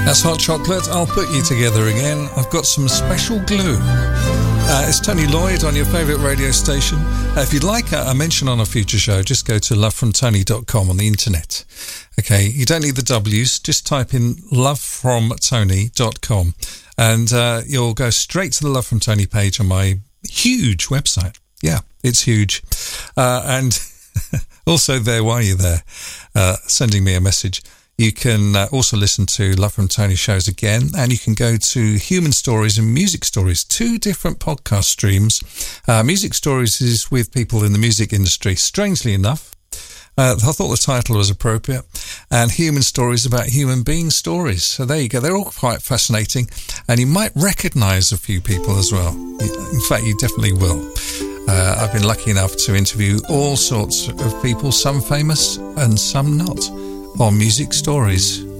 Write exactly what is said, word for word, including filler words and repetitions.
That's Hot Chocolate. I'll put you together again. I've got some special glue. Uh, it's Tony Lloyd on your favourite radio station. Uh, if you'd like a, a mention on a future show, just go to love from tony dot com on the internet. Okay, you don't need the W's. Just type in love from tony dot com and uh, you'll go straight to the Love from Tony page on my huge website. Yeah, it's huge. Uh, and also there, while you're there, uh, sending me a message, you can uh, also listen to Love from Tony shows again, and you can go to Human Stories and Music Stories, two different podcast streams. Uh, Music Stories is with people in the music industry, strangely enough. Uh, I thought the title was appropriate. And Human Stories about human being stories. So there you go. They're all quite fascinating, and you might recognise a few people as well. In fact, you definitely will. Uh, I've been lucky enough to interview all sorts of people, some famous and some not, on Music Stories.